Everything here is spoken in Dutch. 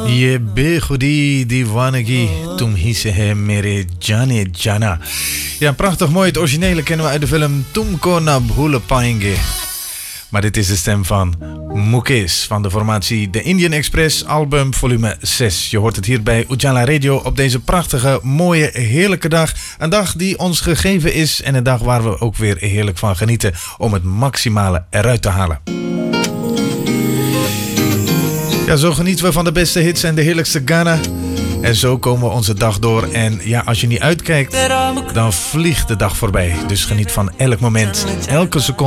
ये बेखुदी दीवानगी तुम ही से है mere जाने जाना. Ja, prachtig mooi. Het originele kennen we uit de film Tumko na bhul paenge. Maar dit is de stem van Mukesh van de formatie The Indian Express, album volume 6. Je hoort het hier bij Ujala Radio op deze prachtige, mooie, heerlijke dag. Een dag die ons gegeven is en een dag waar we ook weer heerlijk van genieten om het maximale eruit te halen. Ja, zo genieten we van de beste hits en de heerlijkste Ghana. En zo komen we onze dag door. En ja, als je niet uitkijkt, dan vliegt de dag voorbij. Dus geniet van elk moment, elke seconde.